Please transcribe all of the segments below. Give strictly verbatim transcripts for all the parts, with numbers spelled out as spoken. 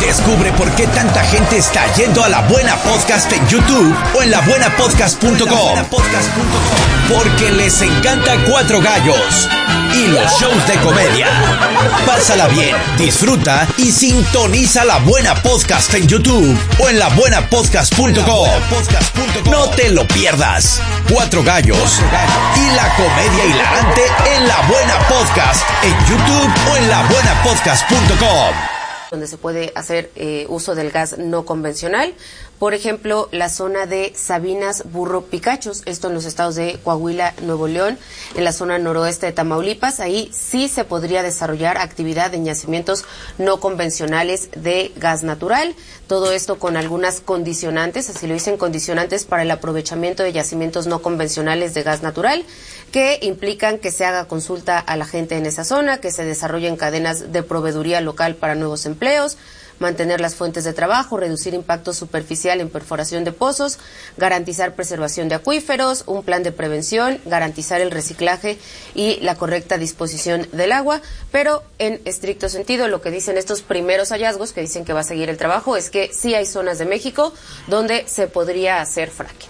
Descubre por qué tanta gente está yendo a La Buena Podcast en YouTube o en la buena podcast punto com. Porque les encanta Cuatro Gallos y los shows de comedia. Pásala bien, disfruta y sintoniza La Buena Podcast en YouTube o en la buena podcast punto com. No te lo pierdas. Cuatro Gallos y la comedia hilarante en La Buena Podcast en YouTube o en la buena podcast punto com. Donde se puede hacer eh, uso del gas no convencional. Por ejemplo, la zona de Sabinas Burro Picachos, esto en los estados de Coahuila, Nuevo León, en la zona noroeste de Tamaulipas. Ahí sí se podría desarrollar actividad en yacimientos no convencionales de gas natural. Todo esto con algunas condicionantes, así lo dicen, condicionantes para el aprovechamiento de yacimientos no convencionales de gas natural, que implican que se haga consulta a la gente en esa zona, que se desarrollen cadenas de proveeduría local para nuevos empleos, mantener las fuentes de trabajo, reducir impacto superficial en perforación de pozos, garantizar preservación de acuíferos, un plan de prevención, garantizar el reciclaje y la correcta disposición del agua, pero en estricto sentido lo que dicen estos primeros hallazgos, que dicen que va a seguir el trabajo, es que sí hay zonas de México donde se podría hacer fracking.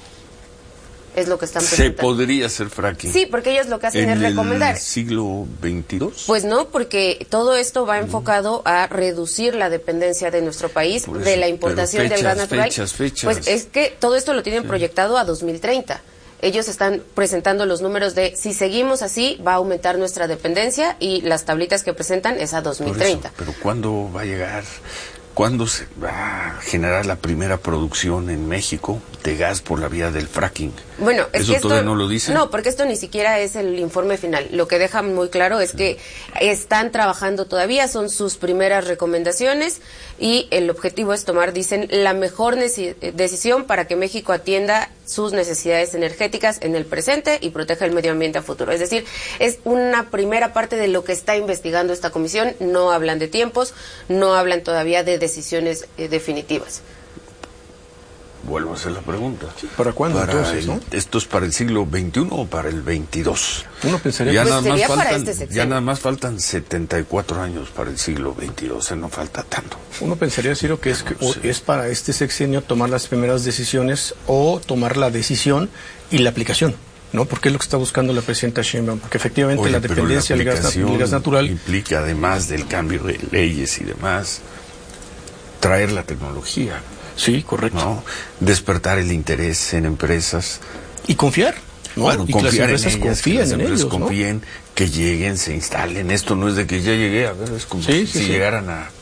Es lo que están presentando. ¿Se podría hacer fracking? Sí, porque ellos lo que hacen es recomendar. ¿En el siglo veintidós? Pues no, porque todo esto va enfocado a reducir la dependencia de nuestro país Por eso, de la importación pero fechas, del gas natural. Fechas, fechas. Pues es que todo esto lo tienen Sí. proyectado a dos mil treinta. Ellos están presentando los números de si seguimos así va a aumentar nuestra dependencia y las tablitas que presentan es a dos mil treinta. Por eso, pero ¿cuándo va a llegar? ¿Cuándo se va a generar la primera producción en México de gas por la vía del fracking? Bueno, es ¿Eso que esto, todavía no lo dicen? No, porque esto ni siquiera es el informe final. Lo que dejan muy claro es que están trabajando todavía, son sus primeras recomendaciones y el objetivo es tomar, dicen, la mejor neci- decisión para que México atienda sus necesidades energéticas en el presente y proteja el medio ambiente a futuro. Es decir, es una primera parte de lo que está investigando esta comisión. No hablan de tiempos, no hablan todavía de decisiones eh, definitivas. Vuelvo a hacer la pregunta. ¿Para cuándo Para entonces, el- no? ¿Esto es para el siglo veintiuno o para el veintidós? Uno pensaría Ya, que nada Pues más sería para faltan, este ya sexenio. nada más faltan setenta y cuatro años para el siglo veintidós, eh, no falta tanto. uno pensaría, Ciro, que es que o Sí. es para este sexenio tomar las primeras decisiones o tomar la decisión y la aplicación, ¿no? Porque es lo que está buscando la presidenta Sheinbaum, porque efectivamente Oye, la pero dependencia del gas, aplicación del gas natural. implica, además del cambio de leyes y demás, traer la tecnología, Sí, correcto. ¿no? Despertar el interés en empresas. Y confiar, ¿no? Bueno, y que las confiar en empresas ellas, que confíen las en empresas ellos, ¿no? confíen, que lleguen, se instalen. Esto no es de que ya llegué, a ver, es como Sí, si sí, sí. llegaran a,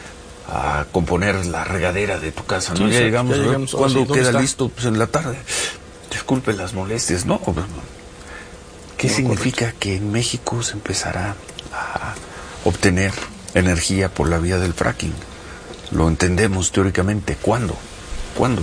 a componer la regadera de tu casa, ¿no? Sí, ya exacto, llegamos, ya a ver, llegamos, ahora ¿cuándo sí, ¿dónde queda está? listo? Pues en la tarde. Disculpe las molestias, ¿no? ¿Qué No, significa que en México se empezará a obtener energía por la vía del fracking? Lo entendemos teóricamente. ¿Cuándo? ¿Cuándo?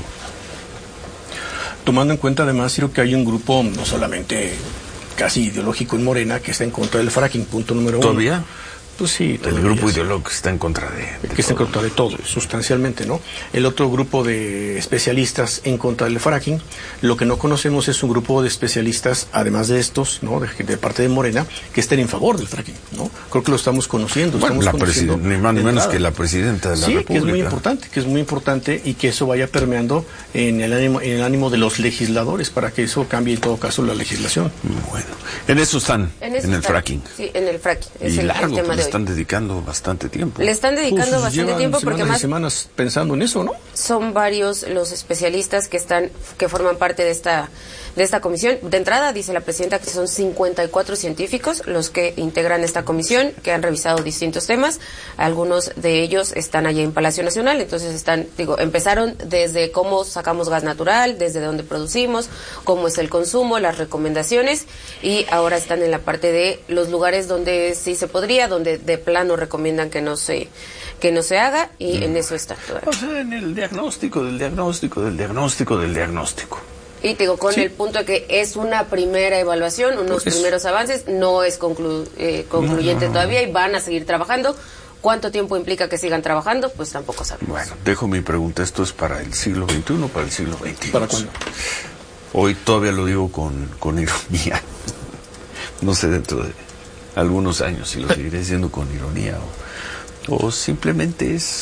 Tomando en cuenta además, Ciro, que hay un grupo no solamente casi ideológico en Morena que está en contra del fracking, punto número uno. ¿Todavía? Pues sí, El todavía grupo sí. ideológico está en contra de, de que está en todo. contra de todo, sustancialmente, ¿no? El otro grupo de especialistas en contra del fracking, lo que no conocemos es un grupo de especialistas, además de estos, ¿no? De, de parte de Morena, que estén en favor del fracking, ¿no? Creo que lo estamos conociendo. Bueno, estamos la conociendo presidenta, ni más ni de menos entrada. que la presidenta de la Sí, República. que es muy importante, que es muy importante y que eso vaya permeando en el ánimo, en el ánimo de los legisladores para que eso cambie en todo caso la legislación. Bueno, en eso están, en, eso el está- fracking. Sí, en el fracking. Es Y el, largo, el tema pues, le de hoy. están dedicando bastante tiempo. Le están dedicando Pues, bastante llevan tiempo porque semanas y más semanas pensando en eso, ¿no? son varios los especialistas que están que forman parte de esta de esta comisión. De entrada dice la presidenta que son cincuenta y cuatro científicos los que integran esta comisión, que han revisado distintos temas. Algunos de ellos están allá en Palacio Nacional, entonces están, digo, empezaron desde cómo sacamos gas natural, desde dónde producimos, cómo es el consumo, las recomendaciones, y ahora están en la parte de los lugares donde sí se podría, donde de plano recomiendan que no se que no se haga, y mm. en eso está todavía. O sea, en el diagnóstico, del diagnóstico, del diagnóstico, del diagnóstico. Y te digo, con Sí. el punto de que es una primera evaluación, unos Pues, primeros avances, no es conclu eh, concluyente no, no, no. todavía y van a seguir trabajando. ¿Cuánto tiempo implica que sigan trabajando? Pues tampoco sabemos. Bueno, dejo mi pregunta. ¿Esto es para el siglo veintiuno o para el siglo veintidós? ¿Para cuándo? Hoy todavía lo digo con, con ironía. No sé, dentro de algunos años si lo seguiré diciendo con ironía o, o simplemente es